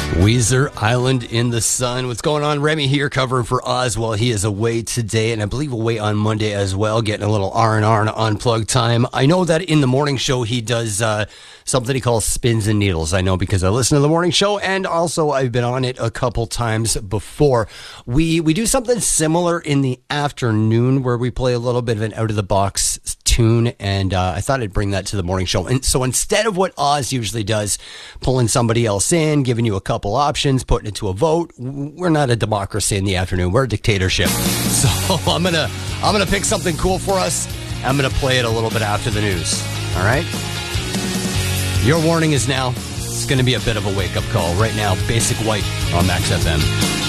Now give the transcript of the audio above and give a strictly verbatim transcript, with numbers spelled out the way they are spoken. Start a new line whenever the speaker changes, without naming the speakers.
Weezer, Island in the Sun. What's going on? Remy here covering for Oz while he is away today, and I believe away on Monday as well, getting a little R and R and Unplugged time. I know that in the morning show he does uh, something he calls Spins and Needles. I know because I listen to the morning show, and also I've been on it a couple times before. We, we do something similar in the afternoon where we play a little bit of an out-of-the-box tune, and uh, I thought I'd bring that to the morning show. And so instead of what Oz usually does, pulling somebody else in, giving you a couple options, putting it to a vote, we're not a democracy in the afternoon. We're a dictatorship. So I'm gonna I'm gonna pick something cool for us. I'm gonna play it a little bit after the news. All right. Your warning is now. It's gonna be a bit of a wake up call right now. Basic White on Max F M.